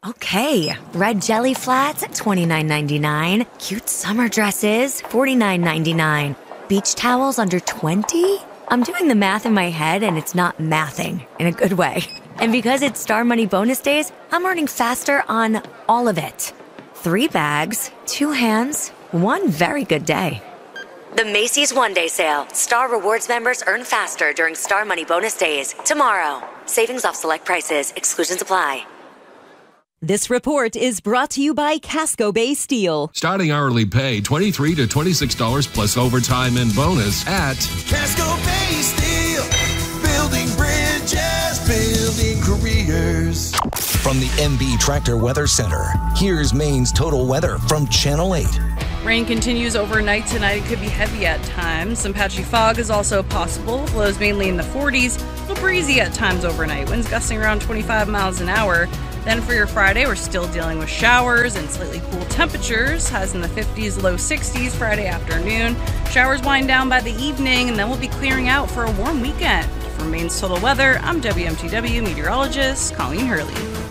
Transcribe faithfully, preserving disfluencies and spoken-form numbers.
Okay, red jelly flats at twenty-nine ninety-nine. Cute summer dresses, forty-nine ninety-nine. Beach towels under twenty? I'm doing the math in my head and it's not mathing in a good way. And because it's Star Money bonus days, I'm earning faster on all of it. Three bags, two hands, one very good day. The Macy's One Day Sale. Star Rewards members earn faster during Star Money bonus days. Tomorrow. Savings off select prices. Exclusions apply. This report is brought to you by Casco Bay Steel. Starting hourly pay twenty-three to twenty-six dollars plus overtime and bonus at Casco Bay Steel. Building bridges, building careers. From the M B Tractor Weather Center, here's Maine's total weather from Channel eight. Rain continues overnight tonight. It could be heavy at times. Some patchy fog is also possible. Lows mainly in the forties. A little breezy at times overnight. Winds gusting around twenty-five miles an hour. Then for your Friday, we're still dealing with showers and slightly cool temperatures. Highs in the fifties, low sixties Friday afternoon. Showers wind down by the evening, and then we'll be clearing out for a warm weekend. For Maine's total weather, I'm W M T W meteorologist Colleen Hurley.